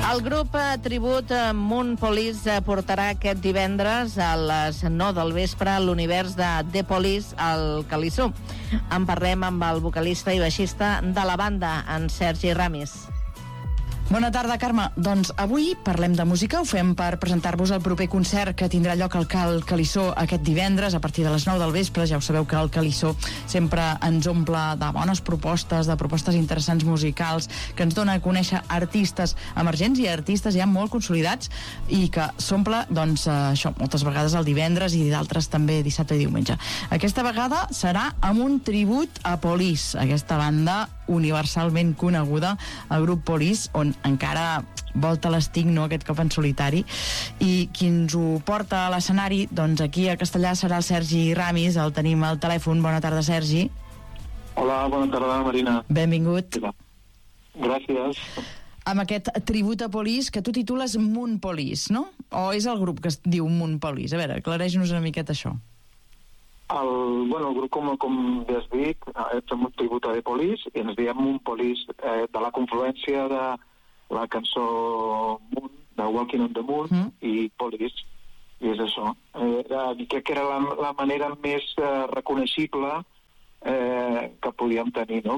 El grup tribut Moon Police portarà aquest divendres a les 9 del vespre a l'univers de The Police al Calissó. En parlem amb el vocalista i baixista de la banda, en Sergi Ramis. Bona tarda, Carme. Doncs avui parlem de música. Ho fem per presentar-vos el proper concert que tindrà lloc al Calissó aquest divendres a partir de les 9 del vespre. Ja ho sabeu que el Calissó sempre ens omple de bones propostes, de propostes interessants musicals, que ens dona a conèixer artistes emergents i artistes ja molt consolidats i que s'omple, doncs, això, moltes vegades el divendres i d'altres també dissabte i diumenge. Aquesta vegada serà amb un tribut a Police, aquesta banda universalment coneguda, el grup Police, on encara volta l'estic, no, aquest cop en solitari, i qui ens ho porta a l'escenari, doncs aquí a Castellà serà el Sergi Ramis, el tenim al telèfon. Bona tarda, Sergi. Hola, bona tarda, Marina. Benvingut. Gràcies. Amb aquest tribut a Police que tu titules Moon Police, no? O és el grup que es diu Moon Police? A veure, aclareix-nos una miqueta això. El grup, com ja has dit, fem un tribut a The Police i ens diem Moon Police, de la confluència de la cançó Moon, de Walking on the Moon, i Police, i és això. Crec que era la manera més reconeixible que podíem tenir, no?,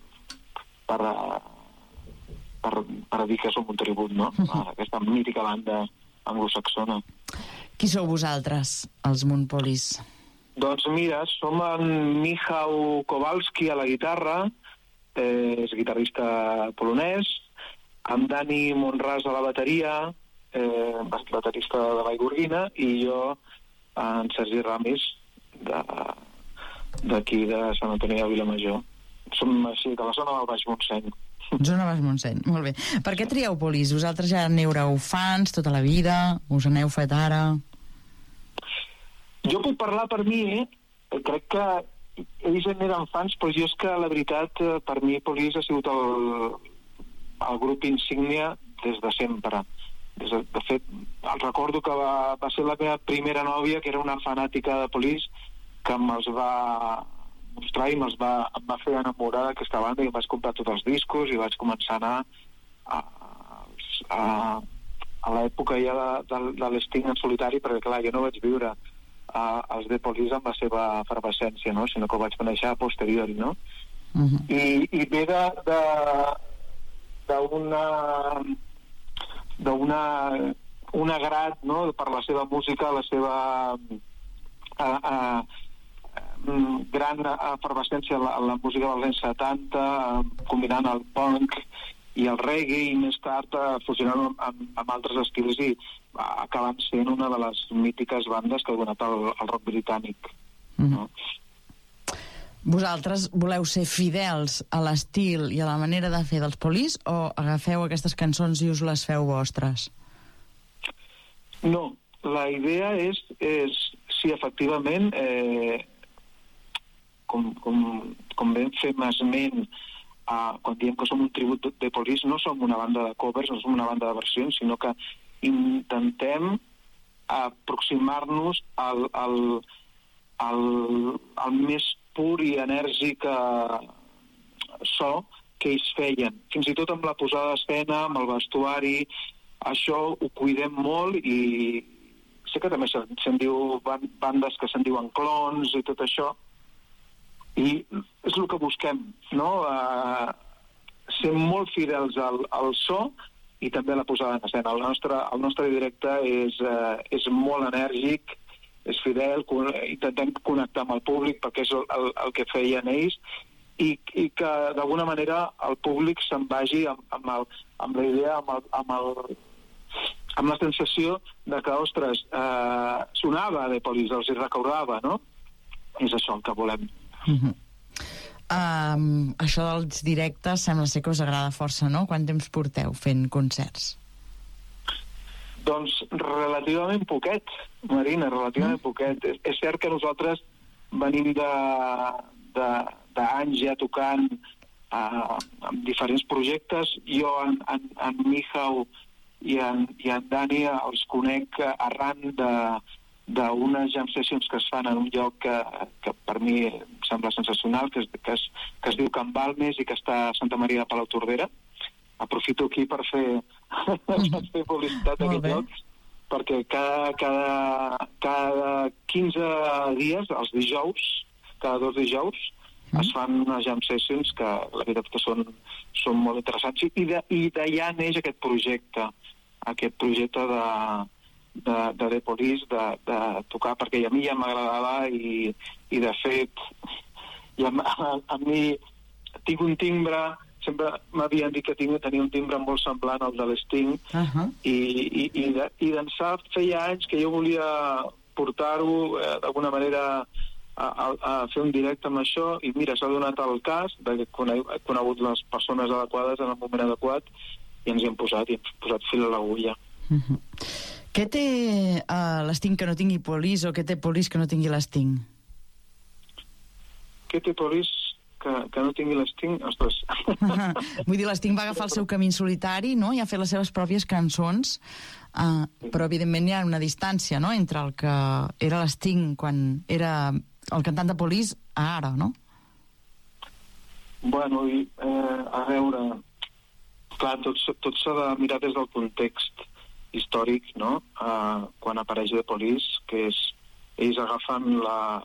per dir que som un tribut, no?, a aquesta mítica banda anglosaxona. Qui sou vosaltres, els Moon Police? Doncs mira, som en Michał Kowalski a la guitarra, és guitarrista polonès, amb Dani Monràs a la bateria, baterista de Vallgorguina, i jo, en Sergi Ramis, d'aquí de Sant Antoni de Vilamajor. Som així, de la zona del Baix Montseny. Zona Baix Montseny, molt bé. Per què trieu Police? Vosaltres ja n'éreu fans tota la vida? Us n'heu fet ara? Jo puc parlar per mi, crec que ells en eren fans, però jo és que la veritat, per mi Police ha sigut el grup insígnia des de sempre. De fet, el recordo que va ser la meva primera nòvia, que era una fanàtica de Police, que me'ls va mostrar i em va fer enamorar d'aquesta banda, i em vaig comprar tots els discos i vaig començar a anar a l'època ja de l'esting en solitari, perquè clar, jo no vaig viure els The Police amb la seva efervescència, no?, sinó que ho vaig conèixer a posteriori, no? I ve d'un agrat, no?, per la seva música, la seva gran efervescència en la música dels anys 70, combinant el punk i el reggae, i més tard fusionant amb altres estils, i acabant sent una de les mítiques bandes que ha donat el rock britànic. No? Vosaltres voleu ser fidels a l'estil i a la manera de fer dels Police, o agafeu aquestes cançons i us les feu vostres? No, la idea és sí, efectivament, com ben fem esment, quan diem que som un tribut de Police, no som una banda de covers, no som una banda de versions, sinó que intentem aproximar-nos al més pur i enèrgic so que ells feien. Fins i tot amb la posada d'escena, amb el vestuari, això ho cuidem molt, i sé que també se'n diu bandes que se'n diuen clones i tot això, i és el que busquem, no? Ser molt fidels al so i també la posada en escena. El nostre directe és molt enèrgic, és fidel, intentem connectar amb el públic, perquè és el que feien ells, i que d'alguna manera el públic se'n vagi amb la idea, amb la sensació de que, ostres, sonava The Police, els hi recordava, no? És això el que volem. Això dels directes sembla ser que us agrada força, no? Quant temps porteu fent concerts? Doncs relativament poquet, Marina, relativament poquet. És cert que nosaltres venim d'anys ja tocant amb diferents projectes. Jo en Michał i en Dani els conec arran d'unes jam sessions que es fan en un lloc que per mi em sembla sensacional, que es diu Can Balmes i que està a Santa Maria de Palautordera, aprofito aquí per fer publicitat d'aquest lloc, perquè cada 15 dies, els dijous, cada 2 dijous, es fan jam sessions que la veritat que són molt interessants, i d'allà neix aquest projecte de The Police, de tocar, perquè a mi ja m'agradava, i de fet a mi tinc un timbre, sempre m'havien dit que tenia un timbre molt semblant al de l'Sting, i d'ençà feia anys que jo volia portar-ho d'alguna manera a fer un directe amb això, i mira, s'ha donat el cas que he conegut les persones adequades en el moment adequat, i ens hi hem posat fil a l'agulla. Què té l'Sting que no tingui Police, o què té Police que no tingui l'Sting? Què té Police que no tingui l'Sting? Ostres. Vull dir, l'Sting va agafar el seu camí solitari, no?, i ha fet les seves pròpies cançons, però evidentment hi ha una distància, no?, entre el que era l'Sting quan era el cantant de Police a ara, no? Bueno, a veure, clar, tot s'ha de mirar des del context històric, no? Quan apareix The Police, que és ells agafen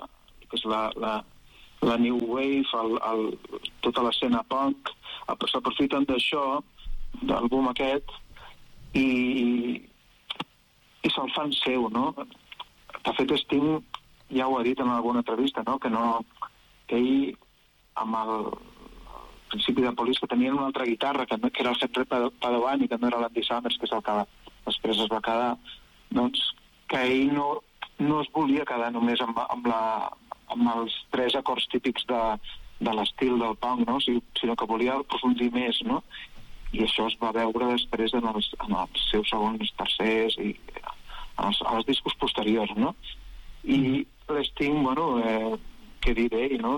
la New Wave, tota l'escena punk, s'aprofiten d'això, del boom aquest, i se'l fan seu, no? De fet, Sting ja ho ha dit en alguna entrevista, no? Que ell, amb el principi de Police, que tenien una altra guitarra, que era el Henry Padovani, que no era l'Andy Summers, que és el que després es va quedar, doncs que ell no es volia quedar només amb els 3 acords típics de l'estil del punk, no? Sinó que volia aprofundir més, no? I això es va veure després en els seus segons, tercers i als discos posteriors, no? I l'Sting, bueno, què dir d'ell, no?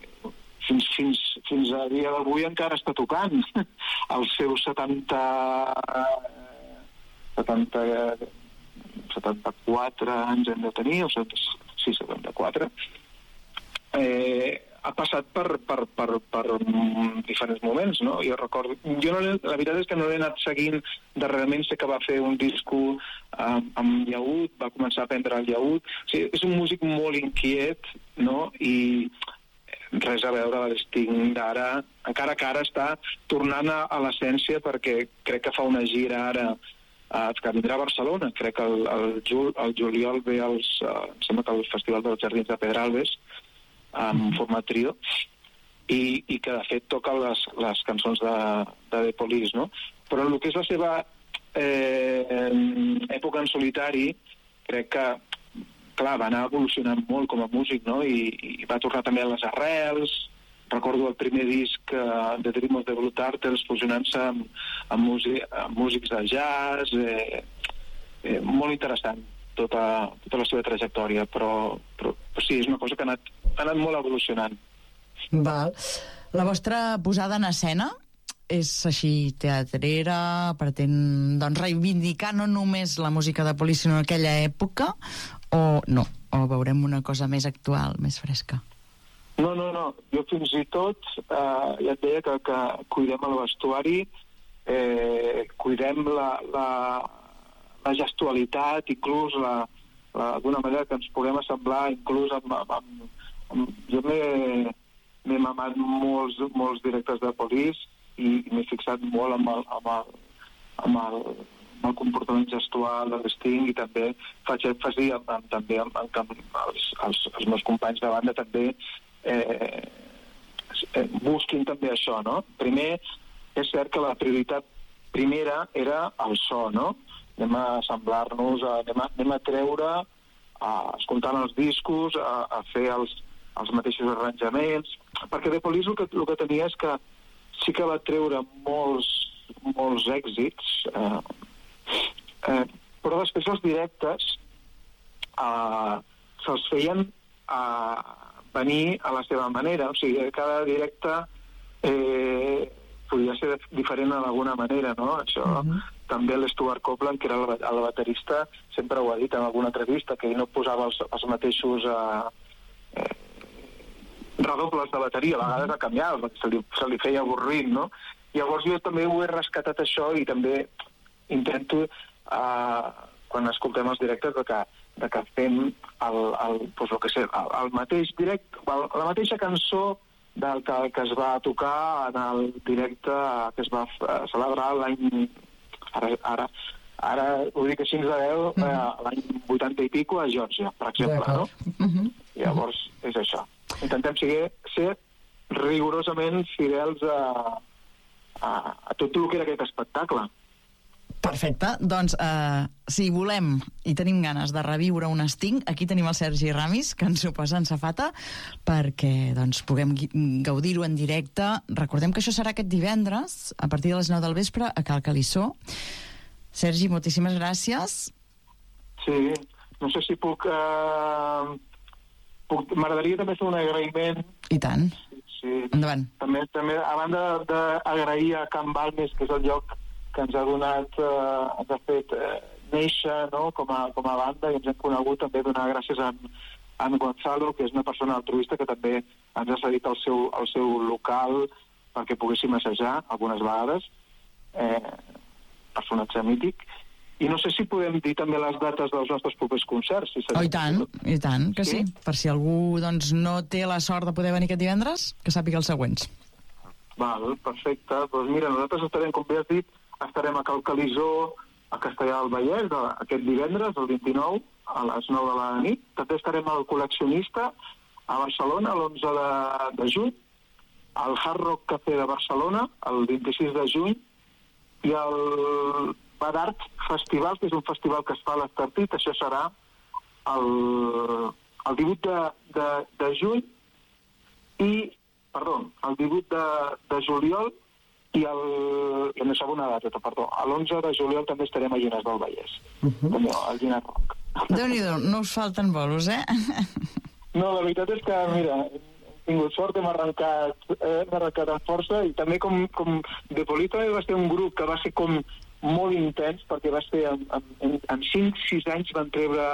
Fins a dia d'avui encara està tocant. Els seus 74 anys hem de tenir, o 74. Ha passat per diferents moments, no? Jo recordo, la veritat és que no l'he anat seguint darrerament. Sé que va fer un disco amb llaüt, va començar a aprendre el llaüt. O sigui, és un músic molt inquiet, no? I res a veure amb l'Sting d'ara, encara que ara està tornant a l'essència, perquè crec que fa una gira ara que vindrà a Barcelona. Crec que el juliol ve em sembla que el Festival dels Jardins de Pedralbes, en format trio, i que de fet toca les cançons de The Police, no? Però el que és la seva època en solitari, crec que clar, va anar evolucionant molt com a músic, no? I va tornar també a les arrels. Recordo el primer disc de Dream of the Blue Turtles fusionant-se amb músics de jazz, molt interessant tota la seva trajectòria, però sí, és una cosa que ha anat molt evolucionant. Val. La vostra posada en escena és així teatrera, pretén doncs reivindicar no només la música de Police, sinó aquella època, o no? O veurem una cosa més actual, més fresca? No. Jo fins i tot ja et deia que cuidem el vestuari, cuidem la gestualitat, inclús d'alguna manera que ens puguem assemblar, inclús jo m'he mamat molts directes de Police i m'he fixat molt amb el comportament gestual de l'Sting, i també faig èmfasi també els meus companys de banda també busquin també això, no? Primer, és cert que la prioritat primera era el so, no? Anem a assemblar-nos, anem a treure, escoltant els discos, a fer els mateixos arranjaments, perquè The Police el que tenia és que sí que va treure molts èxits, però després els directes se'ls feien venir a la seva manera, o sigui, cada directe podia ser diferent d'alguna manera, no? Això també l'Stuart Copeland, que era el baterista, sempre ho ha dit en alguna entrevista, que ell no posava els mateixos redobles de bateria, a vegades a canviar, se li feia avorrit, no? Llavors jo també ho he rescatat això i també intento, quan escoltem els directes, de que fem el mateix directe, la mateixa cançó del que es va tocar en el directe que es va celebrar l'any... Ara ho dic així de veu, l'any 80 i pico a Geòrgia, per exemple, no? Llavors, és això. Intentem ser rigorosament fidels a tot el que era aquest espectacle. Perfecte, doncs si volem i tenim ganes de reviure un Sting, aquí tenim el Sergi Ramis, que ens ho posa en safata perquè doncs, puguem gaudir-ho en directe. Recordem que això serà aquest divendres a partir de les 9 del vespre a Cal Calissó. Sergi, moltíssimes gràcies. Sí, no sé si puc... M'agradaria també fer un agraïment. I tant. Sí. Endavant. També, a banda d'agrair a Can Balmes, que és el lloc que ens ha donat, ens ha fet néixer, no?, com a banda, i ens hem conegut, també donar gràcies a en Gonzalo, que és una persona altruista que també ens ha cedit el seu local perquè poguéssim assajar algunes vegades, personatge mític. I no sé si podem dir també les dates dels nostres propers concerts. I tant, que sí. Per si algú doncs, no té la sort de poder venir aquest divendres, que sàpiga els següents. Val, perfecte. Doncs mira, nosaltres estarem, com bé has dit, estarem a Cal Calissó, a Castellar del Vallès, aquest divendres, el 29, a les 9 de la nit. També estarem al Col·leccionista, a Barcelona, l'11 de juny, al Hard Rock Café de Barcelona, el 26 de juny, i el Badart Festival, que és un festival que es fa a l'Estartit. Això serà el 18 de juny i, el 18 de juliol i no sap una data, l'11 de juliol també estarem a Llinars del Vallès, al Llinars Rock. Déu-n'hi-do, no us falten bolos, No, la veritat és que, mira, he tingut sort, hem arrencat amb força, i també com De Polito va ser un grup que va ser com molt intens, perquè va ser en 5-6 anys van treure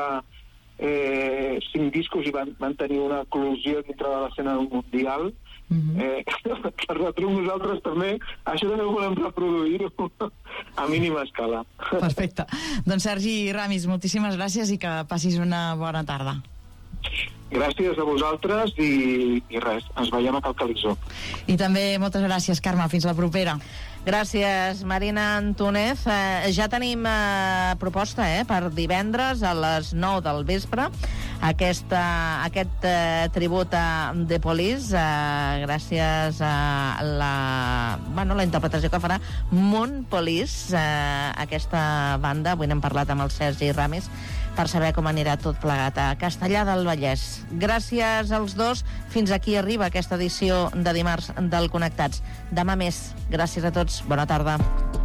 5 discos i van tenir una eclosió dintre de l'escena mundial. Per nosaltres també això també ho volem reproduir-ho a mínima escala. Perfecte. Doncs Sergi Ramis, moltíssimes gràcies i que passis una bona tarda. Gràcies a vosaltres i res, ens veiem a Cal Calissó. I també moltes gràcies, Carme, fins la propera. Gràcies, Marina Antúnez. Ja tenim proposta per divendres a les 9 del vespre, aquest tribut a The Police, gràcies a la interpretació que farà Moon Police, aquesta banda. Avui n'hem parlat amb el Sergi Ramis per saber com anirà tot plegat a Castellar del Vallès. Gràcies als dos. Fins aquí arriba aquesta edició de dimarts del Connectats. Demà més. Gràcies a tots. Bona tarda.